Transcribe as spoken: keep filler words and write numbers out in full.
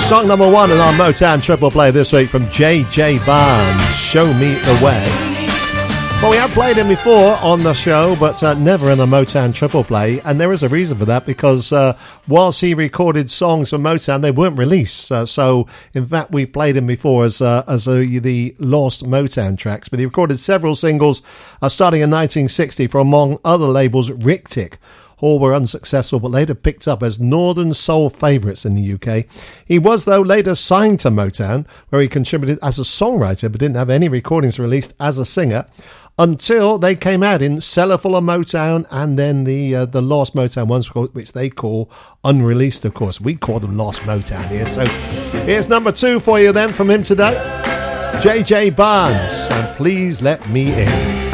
Song number one in our Motown Triple Play this week from J J Barnes, Show Me the Way. Well, we have played him before on the show, but uh, never in a Motown Triple Play, and there is a reason for that, because uh, whilst he recorded songs for Motown, they weren't released. Uh, so, in fact, we played him before as uh, as uh, the lost Motown tracks, but he recorded several singles uh, starting in nineteen sixty for, among other labels, Rick-Tick. All were unsuccessful, but later picked up as Northern Soul favourites in the U K. He was, though, later signed to Motown, where he contributed as a songwriter, but didn't have any recordings released as a singer, until they came out in Cellarful of Motown, and then the uh, the Lost Motown ones, which they call unreleased, of course. We call them Lost Motown here. So here's number two for you then from him today. J J Barnes, and Please Let Me In.